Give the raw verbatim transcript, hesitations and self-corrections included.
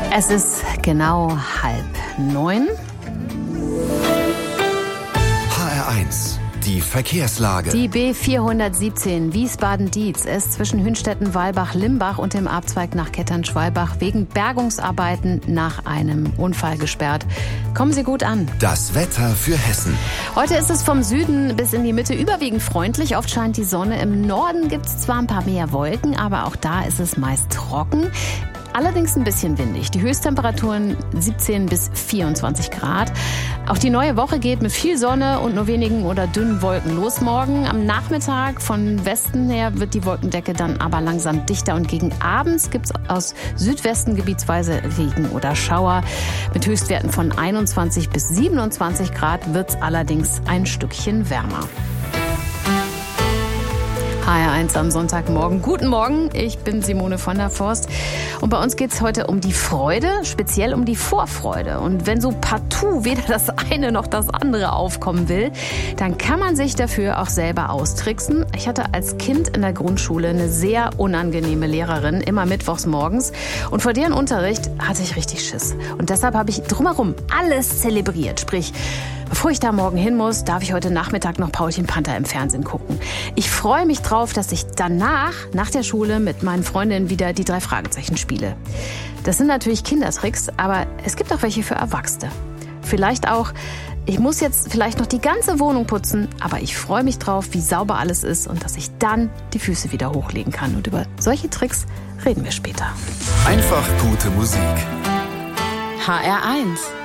Es ist genau halb neun. H R eins, die Verkehrslage. Die B vierhundertsiebzehn Wiesbaden-Dietz ist zwischen Hünstetten-Walbach-Limbach und dem Abzweig nach Kettern-Schwalbach wegen Bergungsarbeiten nach einem Unfall gesperrt. Kommen Sie gut an. Das Wetter für Hessen. Heute ist es vom Süden bis in die Mitte überwiegend freundlich. Oft scheint die Sonne. Im Norden gibt es zwar ein paar mehr Wolken, aber auch da ist es meist trocken. Allerdings ein bisschen windig. Die Höchsttemperaturen siebzehn bis vierundzwanzig Grad. Auch die neue Woche geht mit viel Sonne und nur wenigen oder dünnen Wolken los morgen. Am Nachmittag von Westen her wird die Wolkendecke dann aber langsam dichter und gegen abends gibt es aus Südwesten gebietsweise Regen oder Schauer. Mit Höchstwerten von einundzwanzig bis siebenundzwanzig Grad wird es allerdings ein Stückchen wärmer. H R eins am Sonntagmorgen. Guten Morgen, ich bin Simone von der Forst und bei uns geht es heute um die Freude, speziell um die Vorfreude. Und wenn so partout weder das eine noch das andere aufkommen will, dann kann man sich dafür auch selber austricksen. Ich hatte als Kind in der Grundschule eine sehr unangenehme Lehrerin, immer mittwochs morgens. Und vor deren Unterricht hatte ich richtig Schiss. Und deshalb habe ich drumherum alles zelebriert. Sprich, bevor ich da morgen hin muss, darf ich heute Nachmittag noch Paulchen Panther im Fernsehen gucken. Ich freue mich drauf, dass ich danach, nach der Schule, mit meinen Freundinnen wieder die drei Fragezeichen spiele. Das sind natürlich Kindertricks, aber es gibt auch welche für Erwachsene. Vielleicht auch, ich muss jetzt vielleicht noch die ganze Wohnung putzen, aber ich freue mich drauf, wie sauber alles ist und dass ich dann die Füße wieder hochlegen kann. Und über solche Tricks reden wir später. Einfach gute Musik. H R eins